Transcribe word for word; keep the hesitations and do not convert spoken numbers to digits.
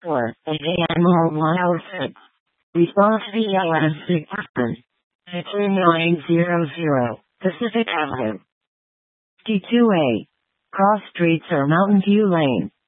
four eight A M or one oh six. Response V L S Sigfusson. two nine zero zero Pacific Avenue. D two A. Cross Streets or Mountain View Lane.